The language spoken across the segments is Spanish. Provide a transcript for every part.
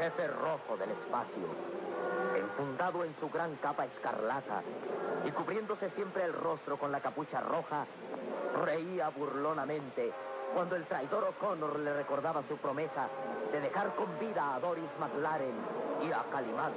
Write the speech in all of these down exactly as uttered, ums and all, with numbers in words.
jefe rojo del espacio, enfundado en su gran capa escarlata y cubriéndose siempre el rostro con la capucha roja, reía burlonamente cuando el traidor O'Connor le recordaba su promesa de dejar con vida a Doris McLaren y a Calimán.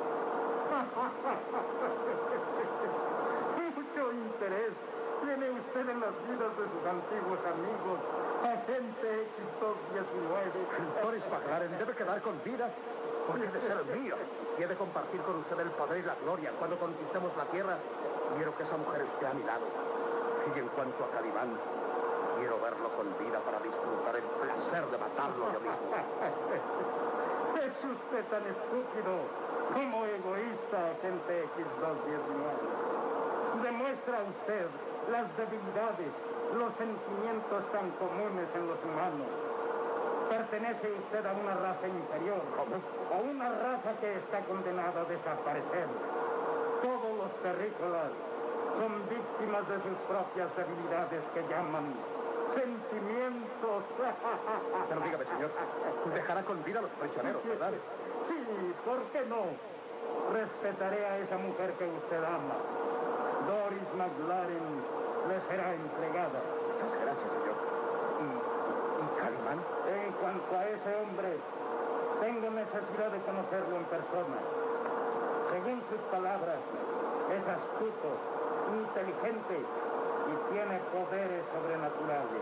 Mucho interés tiene usted en las vidas de sus antiguos amigos, agente equis doscientos diecinueve. Doris McLaren debe quedar con vida porque de ser mío y he de compartir con usted el poder y la gloria. Cuando conquistemos la tierra, quiero que esa mujer esté a mi lado. Y en cuanto a Calimán, quiero verlo con vida para disfrutar el placer de matarlo yo mismo. Es usted tan estúpido como egoísta, agente equis doscientos diecinueve. Demuestra usted las debilidades, los sentimientos tan comunes en los humanos. Pertenece usted a una raza inferior, o una raza que está condenada a desaparecer. Todos los terrícolas son víctimas de sus propias debilidades que llaman sentimientos. Pero dígame, señor, dejará con vida a los prisioneros, ¿verdad? Sí, ¿por qué no? Respetaré a esa mujer que usted ama. Doris McLaren le será entregada. Muchas gracias, señor. ¿Y, y Calimán? En cuanto a ese hombre, tengo necesidad de conocerlo en persona. Según sus palabras, es astuto, inteligente y tiene poderes sobrenaturales.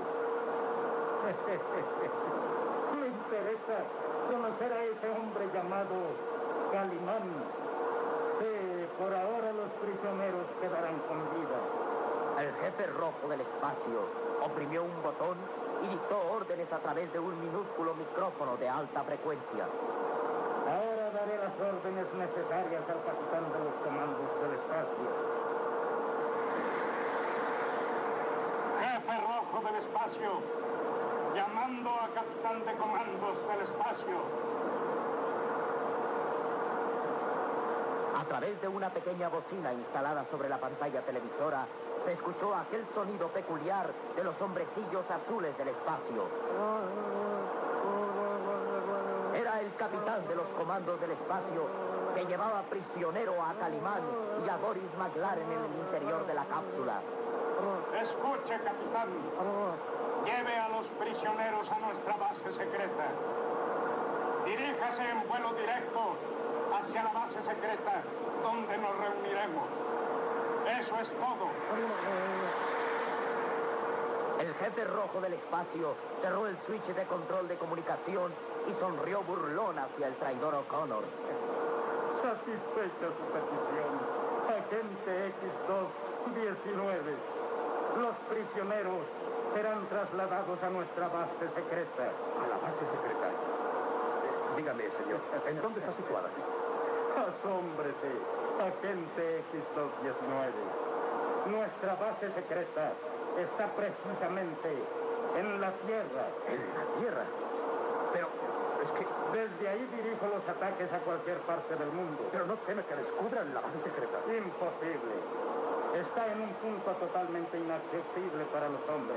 Me interesa conocer a ese hombre llamado Calimán. Sí, por ahora los prisioneros quedarán con vida. El jefe rojo del espacio oprimió un botón y dictó órdenes a través de un minúsculo micrófono de alta frecuencia. Ahora daré las órdenes necesarias al capitán de los comandos del espacio. Jefe rojo del espacio, llamando a capitán de comandos del espacio. A través de una pequeña bocina instalada sobre la pantalla televisora, se escuchó aquel sonido peculiar de los hombrecillos azules del espacio. Era el capitán de los comandos del espacio que llevaba prisionero a Calimán y a Doris McLaren en el interior de la cápsula. Escuche, capitán. Lleve a los prisioneros a nuestra base secreta. Diríjase en vuelo directo hacia la base secreta, donde nos reuniremos. Eso es todo. El jefe rojo del espacio cerró el switch de control de comunicación y sonrió burlón hacia el traidor O'Connor. Satisfecha su petición, agente equis doscientos diecinueve. Los prisioneros serán trasladados a nuestra base secreta. A la base secreta. Eh, dígame, señor, ¿en dónde está situada? Asómbrese, agente equis doscientos diecinueve. Nuestra base secreta está precisamente en la Tierra. ¿En la Tierra? Pero es que... Desde ahí dirijo los ataques a cualquier parte del mundo. Pero no teme que descubran la base secreta. Imposible. Está en un punto totalmente inaccesible para los hombres.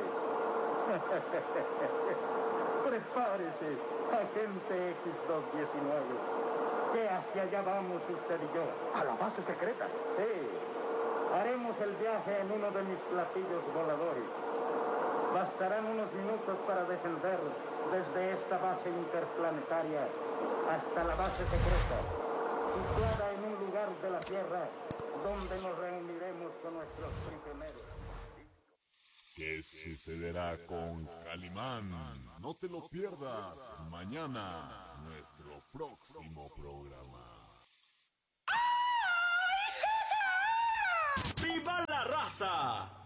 Prepárese, agente equis doscientos diecinueve. Que hacia allá vamos usted y yo. ¿A la base secreta? Sí. Haremos el viaje en uno de mis platillos voladores. Bastarán unos minutos para descender desde esta base interplanetaria hasta la base secreta, situada en un lugar de la Tierra donde nos reuniremos con nuestros prisioneros. ¿Qué sucederá con Calimán? No te lo pierdas mañana, nuestro próximo programa. ¡Viva la raza!